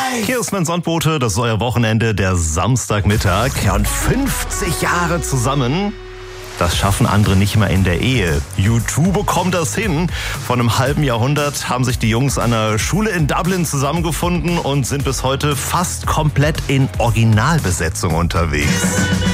Hier ist mein Sonnenbote, das ist euer Wochenende, der Samstagmittag. Ja, und 50 Jahre zusammen, das schaffen andere nicht mehr in der Ehe. U2 bekommt das hin. Vor einem halben Jahrhundert haben sich die Jungs an einer Schule in Dublin zusammengefunden und sind bis heute fast komplett in Originalbesetzung unterwegs.